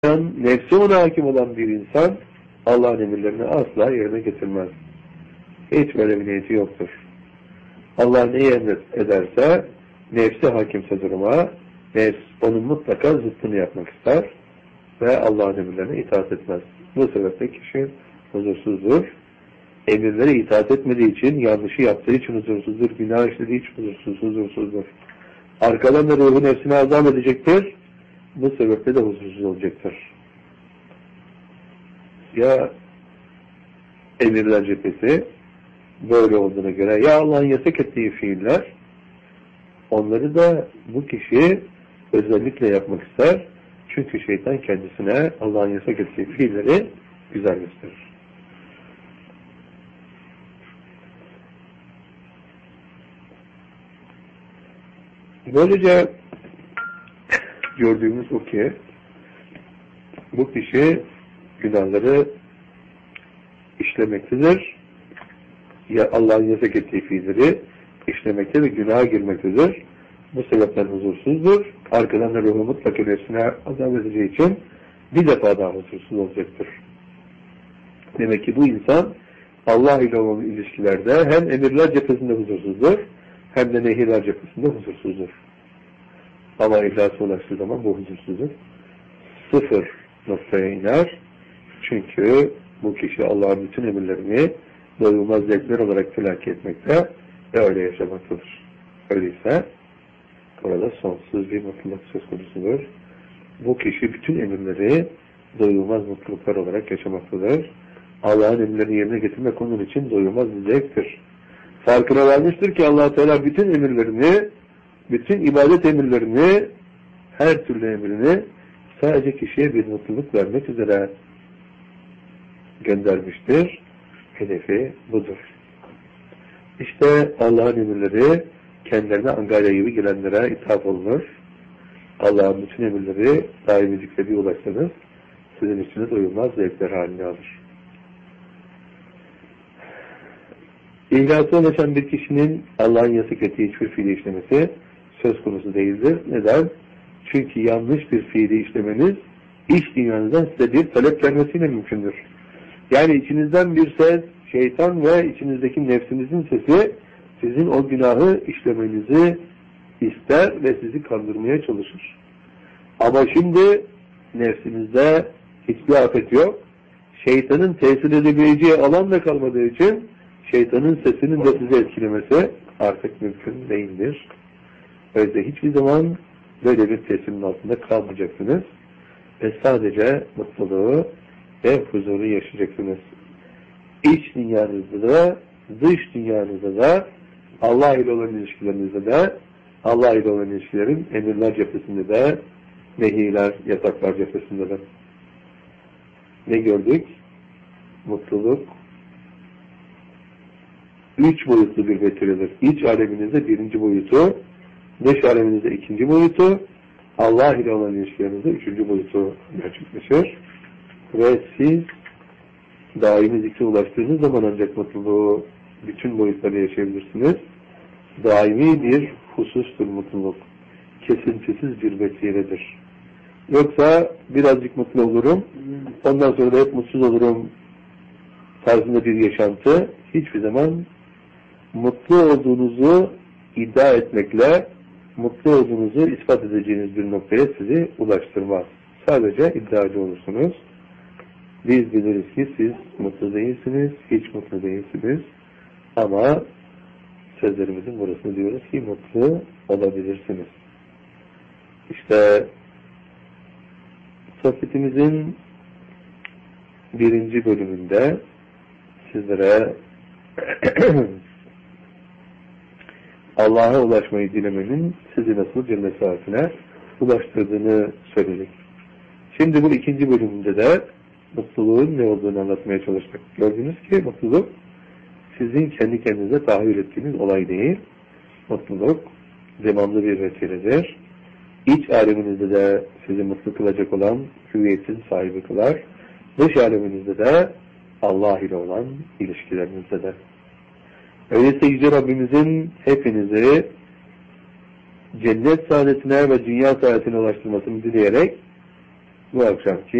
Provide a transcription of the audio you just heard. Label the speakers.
Speaker 1: Nefsi ona hakim olan bir insan Allah'ın emirlerini asla yerine getirmez. Hiç böyle bir niyeti yoktur. Allah neyi ederse nefsi hakimse duruma, nefs onun mutlaka zıttını yapmak ister ve Allah'ın emirlerine itaat etmez. Bu sebeple kişi huzursuzdur. Emirlere itaat etmediği için, yanlışı yaptığı için huzursuzdur, günah işlediği için huzursuzdur. Arkadan da ruhu nefsine azam edecektir. Bu sebeple de huzursuz olacaktır. Ya emirler cephesi böyle olduğuna göre ya Allah'ın yasak ettiği fiiller, onları da bu kişi özellikle yapmak ister. Çünkü şeytan kendisine Allah'ın yasak ettiği fiilleri güzel gösterir. Böylece gördüğümüz o ki bu kişi günahları işlemektedir. Ya Allah'ın yasak ettiği fiilleri işlemekte ve günaha girmektedir. Bu sebepten huzursuzdur. Arkadan da ruhu mutlaka nefsine azap edeceği için bir defa daha huzursuz olacaktır. Demek ki bu insan Allah ile olan ilişkilerde hem emirler cephesinde huzursuzdur hem de nehirler cephesinde huzursuzdur. Ama ihlasa ulaştığı zaman bu huzursuzluk sıfır noktaya iner. Çünkü bu kişi Allah'ın bütün emirlerini doyulmaz zevkler olarak telakki etmekte ve öyle yaşamaktadır. Öyleyse orada sonsuz bir mutluluk söz konusudur. Bu kişi bütün emirleri doyulmaz mutluluklar olarak yaşamaktadır. Allah'ın emirlerini yerine getirmek onun için doyulmaz bir zevktir. Farkına varmıştır ki Allah Teala bütün emirlerini, bütün ibadet emirlerini, her türlü emrini sadece kişiye bir mutluluk vermek üzere göndermiştir. Hedefi budur. İşte Allah'ın emirleri kendilerine angarya gibi gelenlere ithaf olunur. Allah'ın bütün emirleri daimi zikre ulaşsanız sizin içine doyulmaz zevkler haline alır. İhlasa ulaşan bir kişinin Allah'ın yasak ettiği hiçbir fiili işlemesi söz konusu değildir. Neden? Çünkü yanlış bir fiili işlemeniz iç dünyanızdan size bir talep gelmesiyle mümkündür. Yani içinizden bir ses, şeytan ve içinizdeki nefsinizin sesi sizin o günahı işlemenizi ister ve sizi kandırmaya çalışır. Ama şimdi nefsinizde hiçbir afet yok. Şeytanın tesir edebileceği alan da kalmadığı için şeytanın sesinin de sizi etkilemesi artık mümkün değildir. Öyle hiçbir zaman böyle bir tesirin altında kalmayacaksınız ve sadece mutluluğu ve huzuru yaşayacaksınız. İç dünyanızda da, dış dünyanızda da, Allah ile olan ilişkilerinizde de, Allah ile olan ilişkilerin emirler cephesinde de, nehiler, yasaklar cephesinde de. Ne gördük? Mutluluk 3 boyutlu bir vetiredir. İç aleminizde birinci boyutu, dış aleminizde ikinci boyutu, Allah ile olan ilişkilerinizde üçüncü boyutu gerçekleşir. Ve siz daimi zikre ulaştığınız zaman ancak mutluluğu bütün boyutları yaşayabilirsiniz. Daimi bir husustur mutluluk. Kesintisiz bir vesiledir. Yoksa birazcık mutlu olurum, ondan sonra da hep mutsuz olurum tarzında bir yaşantı hiçbir zaman mutlu olduğunuzu iddia etmekle mutlu olduğunuzu ispat edeceğiniz bir noktaya sizi ulaştırmaz. Sadece iddiacı olursunuz. Biz biliriz ki siz mutlu değilsiniz, hiç mutlu değilsiniz. Ama sözlerimizin burasını diyoruz ki mutlu olabilirsiniz. İşte sohbetimizin birinci bölümünde sizlere Allah'a ulaşmayı dilemenin sizi nasıl Celle saatine ulaştırdığını söyledik. Şimdi bu ikinci bölümünde de mutluluğun ne olduğunu anlatmaya çalıştık. Gördünüz ki mutluluk sizin kendi kendinize tahayyül ettiğiniz olay değil. Mutluluk devamlı bir vesiledir. İç aleminizde de sizi mutlu kılacak olan hüviyetin sahibi kılar. Dış aleminizde de Allah ile olan ilişkilerinizde de. Öyleyse Yüce Rabbimizin hepinizi cennet saadetine ve dünya saadetine ulaştırmasını dileyerek bu akşamki